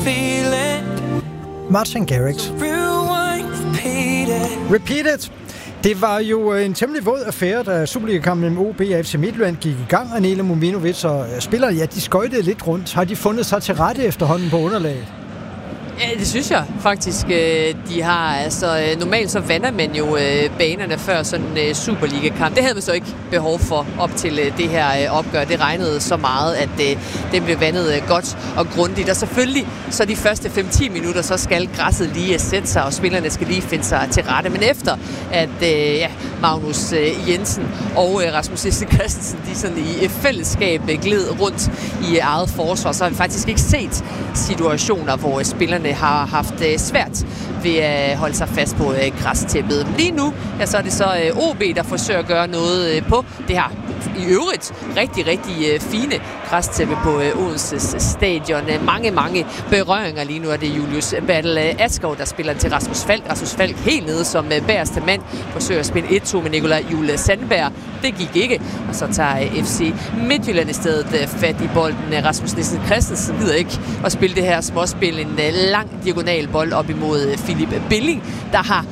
Martin Garrix. Repeat it. Det var jo en temmelig våd affære, da Superliga-kampen mellem OB og FC Midtjylland gik i gang. Anela Muminovic og spillere, ja, de skøjtede lidt rundt. Har de fundet sig til rette efterhånden på underlaget? Ja, det synes jeg faktisk. De har altså normalt så vander man jo banerne før sådan en Superliga-kamp. Det havde man så ikke behov for op til det her opgør. Det regnede så meget, at det blev vandet godt og grundigt. Og selvfølgelig så de første 5-10 minutter, så skal græsset lige sætte sig, og spillerne skal lige finde sig til rette. Men efter at Magnus Jensen og Rasmus Nielsen Christensen, de sådan i fællesskab gled rundt i eget forsvar, så har vi faktisk ikke set situationer, hvor spillerne har haft svært ved at holde sig fast på græstæppet. Lige nu, ja, så er det så OB, der forsøger at gøre noget på det her i øvrigt rigtig, rigtig fine græstæppe på Odenses stadion. Mange berøringer lige nu. Er det Julius Battle Askov, der spiller til Rasmus Falk. Rasmus Falk helt nede som bagerste mand. Forsøger at spille 1-2 med Nikolaj Jule Sandberg. Det gik ikke. Og så tager FC Midtjylland i stedet fat i bolden. Rasmus Nielsen Christensen gider ikke at spille det her småspil. En lang diagonal bold op imod Philip Billing, der har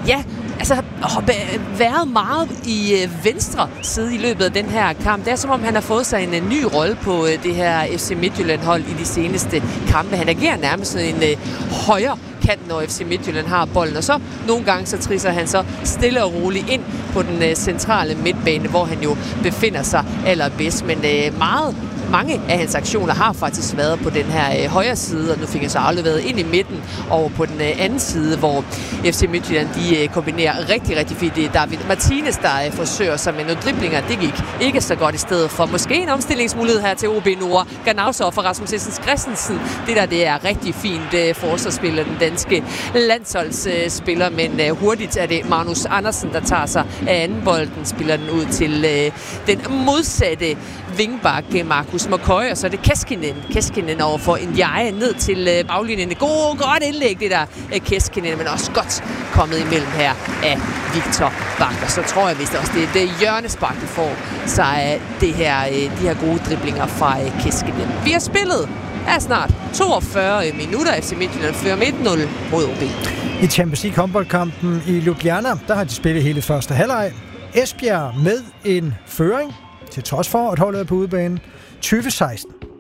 været meget i venstre side i løbet af den her kamp. Det er som om, han har fået sig en ny rolle på det her FC Midtjylland-hold i de seneste kampe. Han agerer nærmest sådan en højre kant, når FC Midtjylland har bolden. Og så nogle gange så trisser han så stille og roligt ind på den centrale midtbane, hvor han jo befinder sig allerbedst. Men mange af hans aktioner har faktisk været på den her højre side, og nu fik han så afleveret ind i midten over på den anden side, hvor FC Midtjylland de kombinerer rigtig, rigtig fint. Det er David Martinez, der forsøger sig med nogle driblinger. Det gik ikke så godt i stedet for. Måske en omstillingsmulighed her til OB Nord. Ganausov for Rasmus Nielsen Christensen. Det er rigtig fint forsvarsspil af den danske landsholdsspiller, men hurtigt er det Magnus Andersen, der tager sig af anden bolden, spiller den ud til den modsatte vingbak Markus McCoy, og så er det Keskinen over for Ndiaye ned til baglinjen. Godt indlæg, det der Keskinen, men også godt kommet imellem her af Victor Bak. Og så tror jeg vist også, det er hjørnespark, de får, så er de her gode driblinger fra Keskinen. Vi har spillet snart 42 minutter. FC Midtjylland fører med 1-0 mod OB. I Champions League håndboldkampen i Ljubljana, der har de spillet hele første halvleg. Esbjerg med en føring, til trods for at holdet er på udebane 2016.